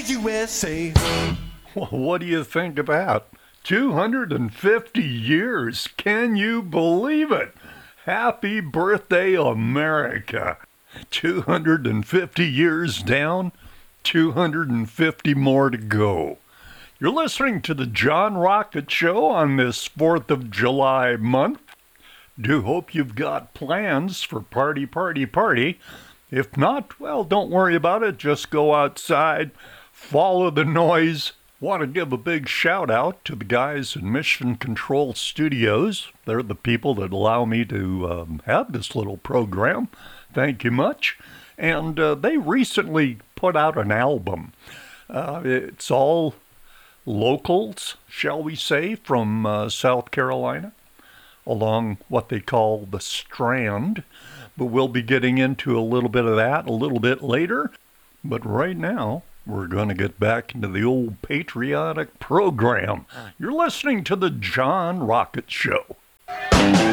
Praise USA. Well, what do you think of that? 250 years. Can you believe it? Happy birthday, America. 250 years down, 250 more to go. You're listening to the John Rocket Show on this 4th of July month. Do hope you've got plans for party. If not, well, don't worry about it. Just go outside, follow the noise. Want to give a big shout out to the guys in Mission Control Studios. They're the people that allow me to have this little program. Thank you much. And they recently put out an album. It's all locals, shall we say, from South Carolina, along what they call the Strand. But we'll be getting into a little bit of that a little bit later. But right now, we're going to get back into the old patriotic program. You're listening to the John Rocket Show.